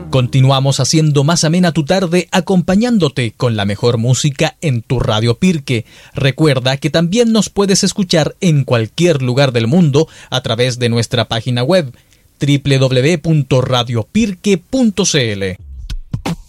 Continuamos haciendo más amena tu tarde acompañándote con la mejor música en tu Radio Pirque. Recuerda que también nos puedes escuchar en cualquier lugar del mundo a través de nuestra página web www.radiopirque.cl.